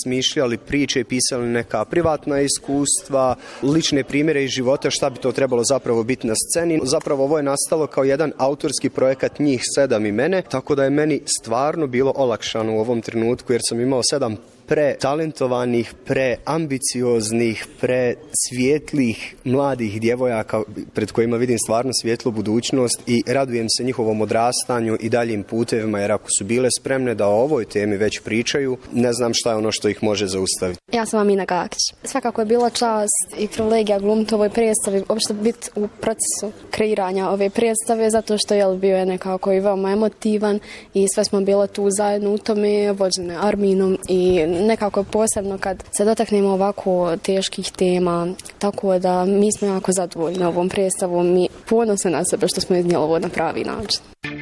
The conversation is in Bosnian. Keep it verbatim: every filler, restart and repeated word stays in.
smišljali priče i pisali neka privatna iskustva, lične primjere iz života, šta bi to trebalo zapravo biti na sceni. Zapravo ovo je nastalo kao jedan autorski projekat njih sedam i mene, tako da je meni stvarno bilo olakšano u ovom trenutku jer sam imao sedam pretalentovanih, preambicioznih, presvjetlih mladih djevojaka pred kojima vidim stvarno svjetlu budućnost i radujem se njihovom odrastanju i daljim putevima, jer ako su bile spremne da o ovoj temi već pričaju, ne znam šta je ono što ih može zaustaviti. Ja sam Amina Gakić. Svakako je bila čast i privilegija glumiti ovoj predstavi, uopšte biti u procesu kreiranja ove predstave, zato što je bio je nekako i veoma emotivan i sve smo bile tu zajedno u tome, vođene Arminom i nekako je posebno kad se dotaknemo ovako teških tema, tako da mi smo jako zadovoljni ovom predstavom i ponosni na sebe što smo iznijeli ovo na pravi način.